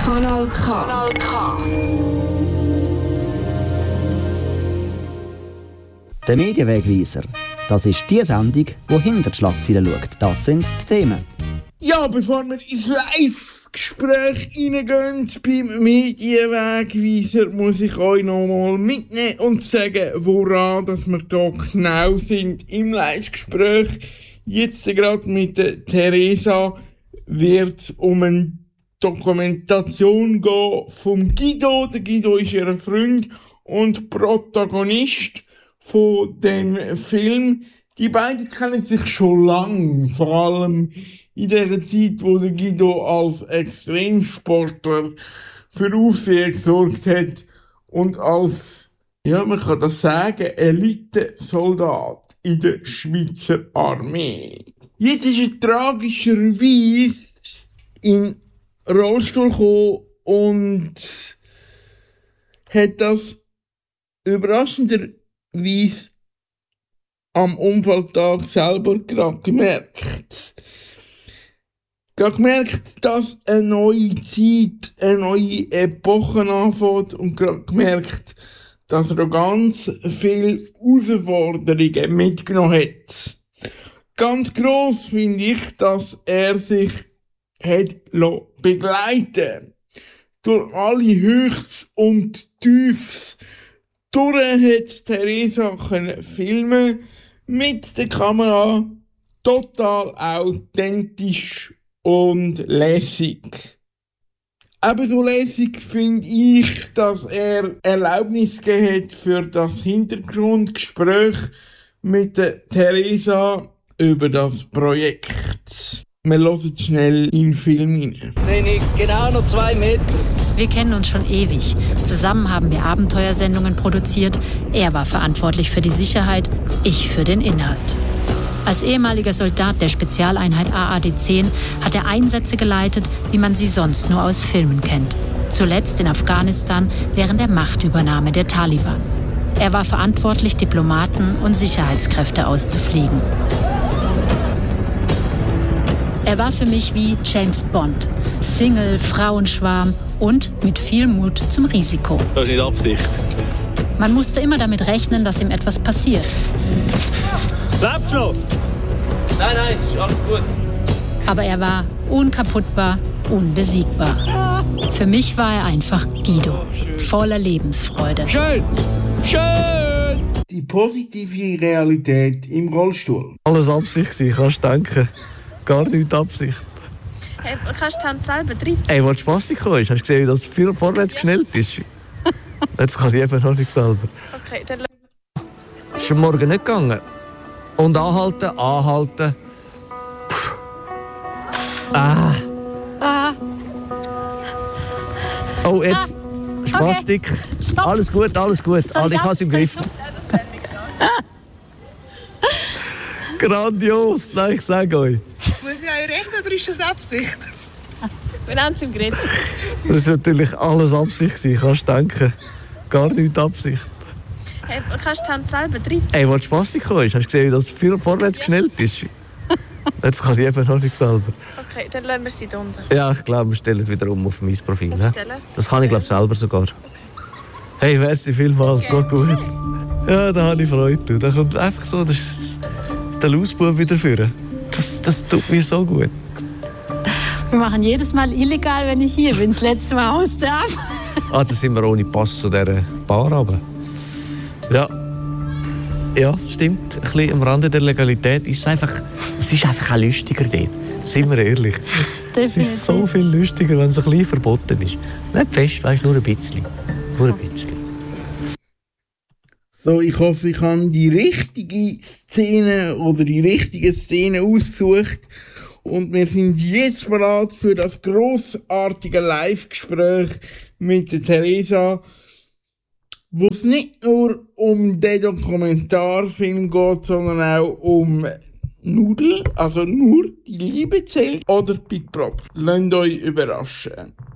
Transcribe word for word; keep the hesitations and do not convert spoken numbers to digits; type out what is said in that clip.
Kanal K. Kanal K. Der Medienwegweiser. Das ist die Sendung, die hinter die Schlagzeilen schaut. Das sind die Themen. Ja, bevor wir ins Live-Gespräch reingehen beim Medienwegweiser, muss ich euch noch mal mitnehmen und sagen, woran dass wir hier genau sind im Live-Gespräch. Jetzt gerade mit der Theresa wird es um eine Dokumentation gehen vom Guido. Der Guido ist ihr Freund und Protagonist von dem Film. Die beiden kennen sich schon lange, vor allem in der Zeit, wo der Guido als Extremsportler für Aufsehen gesorgt hat und als, ja, man kann das sagen, Elite-Soldat in der Schweizer Armee. Jetzt ist er tragischerweise in den Rollstuhl gekommen und hat das überraschenderweise am Unfalltag selber gerade gemerkt. Gerade gemerkt, dass eine neue Zeit, eine neue Epoche anfängt und gerade gemerkt, dass er ganz viele Herausforderungen mitgenommen hat. Ganz gross finde ich, dass er sich hat begleiten durch alle Höchst und Tiefs. Durch hat Theresa können filmen mit der Kamera, total authentisch und lässig. Ebenso lässig finde ich, dass er Erlaubnis gegeben hat für das Hintergrundgespräch mit der Theresa über das Projekt. Wir hören schnell in den Film hinein. Sehe ich genau noch zwei Meter. Wir kennen uns schon ewig. Zusammen haben wir Abenteuersendungen produziert. Er war verantwortlich für die Sicherheit, ich für den Inhalt. Als ehemaliger Soldat der Spezialeinheit A A D zehn hat er Einsätze geleitet, wie man sie sonst nur aus Filmen kennt. Zuletzt in Afghanistan während der Machtübernahme der Taliban. Er war verantwortlich, Diplomaten und Sicherheitskräfte auszufliegen. Er war für mich wie James Bond. Single, Frauenschwarm und mit viel Mut zum Risiko. Das ist nicht Absicht. Man musste immer damit rechnen, dass ihm etwas passiert. Lebst du noch? Nein, nein, ist alles gut. Aber er war unkaputtbar, unbesiegbar. Für mich war er einfach Guido, voller Lebensfreude. Schön, schön. Die positive Realität im Rollstuhl. Alles Absicht sein, kannst du denken. Gar nichts Absicht. Hey, kannst du die Hand selber drin? Ey, als die Spastik kam, hast du gesehen, wie das viel vorwärts geschnellt ist? Jetzt kann ich eben noch nicht selber. Okay, dann... Ist am Morgen nicht gegangen. Und anhalten, anhalten. Puh. Ah. Ah. Oh, jetzt Spastik. Okay. Alles gut, alles gut. Also, ich habe es im Griff. Grandios, nein, ich sage euch. Muss ich euch retten oder ist das Absicht? Wir haben es im Griff. Das war natürlich alles Absicht, kannst du denken. Gar nichts Absicht. Hey, kannst du die Hand selber drin? Ey, als die Spastik kam, hast du gesehen, wie das viel vorwärts geschnellt ist? Jetzt kann ich eben noch nicht selber. Okay, dann lassen wir sie da unten. Ja, ich glaube, wir stellen wieder um auf mein Profil. Ne? Umstellen? Das kann ich glaube selber sogar. Okay. Hey, merci vielmals, so gut. Ja, da habe ich Freude. Da kommt einfach so das der Lausbub wieder führen. Das, das tut mir so gut. Wir machen jedes Mal illegal, wenn ich hier bin. Das letzte Mal aus darf. Ah, da sind wir ohne Pass zu dieser Bar runter. Ja. Ja, stimmt. Ein bisschen am Rande der Legalität ist es einfach... Es ist einfach auch lustiger dort. Sind wir ehrlich. Es ist so viel lustiger, wenn es ein bisschen verboten ist. Nicht fest, weißt, nur ein bisschen. Nur ein bisschen. So, ich hoffe, ich habe die richtige Szene oder die richtige Szene ausgesucht. Und wir sind jetzt bereit für das grossartige Live-Gespräch mit der Theresa, wo es nicht nur um den Dokumentarfilm geht, sondern auch um Nudel, also nur die Liebe zählt oder Big Brother. Lasst euch überraschen.